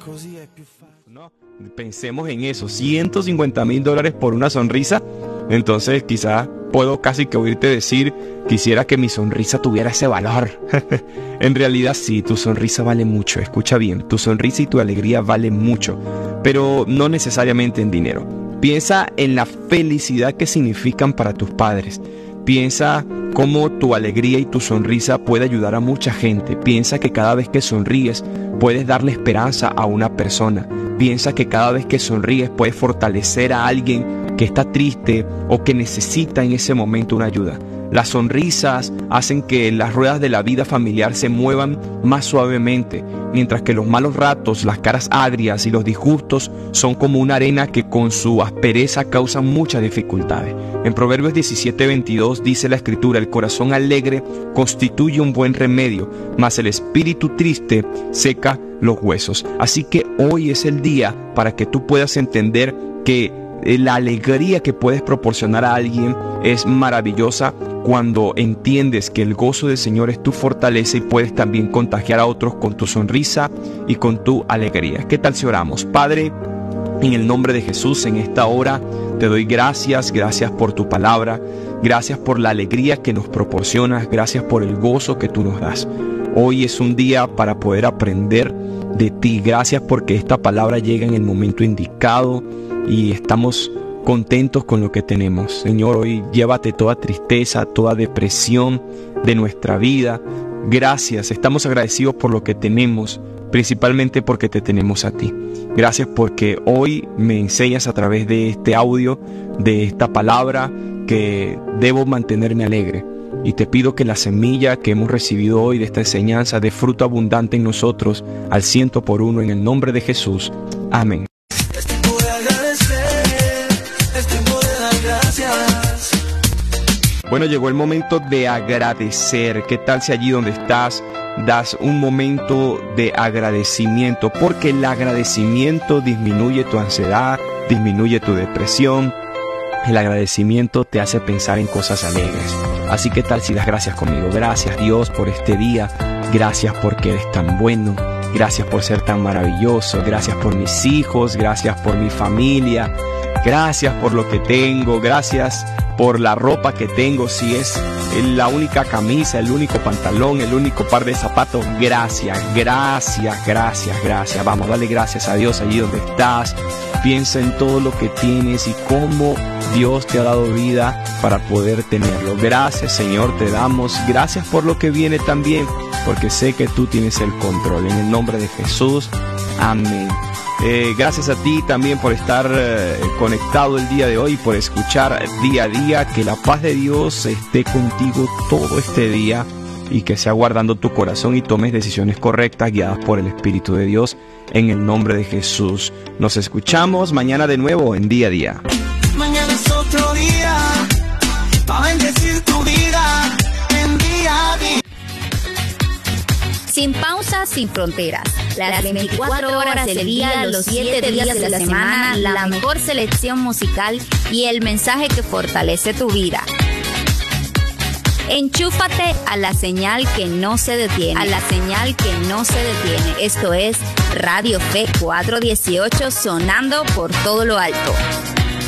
No, pensemos en eso, $150,000 por una sonrisa. Entonces quizás puedo casi que oírte decir, quisiera que mi sonrisa tuviera ese valor. En realidad sí, tu sonrisa vale mucho, escucha bien, tu sonrisa y tu alegría valen mucho, pero no necesariamente en dinero. Piensa en la felicidad que significan para tus padres. Piensa cómo tu alegría y tu sonrisa puede ayudar a mucha gente. Piensa que cada vez que sonríes puedes darle esperanza a una persona. Piensa que cada vez que sonríes puedes fortalecer a alguien que está triste o que necesita en ese momento una ayuda. Las sonrisas hacen que las ruedas de la vida familiar se muevan más suavemente, mientras que los malos ratos, las caras agrias y los disgustos son como una arena que con su aspereza causan muchas dificultades. En Proverbios 17:22 dice la Escritura: el corazón alegre constituye un buen remedio, mas el espíritu triste seca los huesos. Así que hoy es el día para que tú puedas entender que la alegría que puedes proporcionar a alguien es maravillosa cuando entiendes que el gozo del Señor es tu fortaleza y puedes también contagiar a otros con tu sonrisa y con tu alegría. ¿Qué tal si oramos? Padre, en el nombre de Jesús, en esta hora te doy gracias por tu palabra, gracias por la alegría que nos proporcionas, gracias por el gozo que tú nos das. Hoy es un día para poder aprender de ti. Gracias porque esta palabra llega en el momento indicado y estamos contentos con lo que tenemos. Señor, hoy llévate toda tristeza, toda depresión de nuestra vida. Gracias, estamos agradecidos por lo que tenemos, principalmente porque te tenemos a ti. Gracias porque hoy me enseñas a través de este audio, de esta palabra, que debo mantenerme alegre. Y te pido que la semilla que hemos recibido hoy de esta enseñanza dé fruto abundante en nosotros al 100% en el nombre de Jesús. Amén. Bueno, llegó el momento de agradecer. ¿Qué tal si allí donde estás das un momento de agradecimiento? Porque el agradecimiento disminuye tu ansiedad, disminuye tu depresión. El agradecimiento te hace pensar en cosas alegres. Así que tal si das gracias conmigo. Gracias Dios por este día. Gracias porque eres tan bueno. Gracias por ser tan maravilloso. Gracias por mis hijos. Gracias por mi familia. Gracias por lo que tengo. Gracias por la ropa que tengo. Si es la única camisa, el único pantalón, el único par de zapatos. Gracias, gracias, gracias, gracias. Vamos, dale gracias a Dios allí donde estás. Piensa en todo lo que tienes y cómo Dios te ha dado vida para poder tenerlo. Gracias, Señor, te damos. Gracias por lo que viene también, porque sé que tú tienes el control. En el nombre de Jesús, amén. Gracias a ti también por estar conectado el día de hoy, por escuchar día a día. Que la paz de Dios esté contigo todo este día y que sea guardando tu corazón y tomes decisiones correctas guiadas por el Espíritu de Dios en el nombre de Jesús. Nos escuchamos mañana de nuevo en Día a Día. Mañana es otro día para bendecir tu vida en Día a Día. Sin pausas, sin fronteras. Las 24 horas del día, los 7 días de la semana, la mejor selección musical y el mensaje que fortalece tu vida. Enchúfate a la señal que no se detiene. A la señal que no se detiene. Esto es Radio Fe 418, sonando por todo lo alto.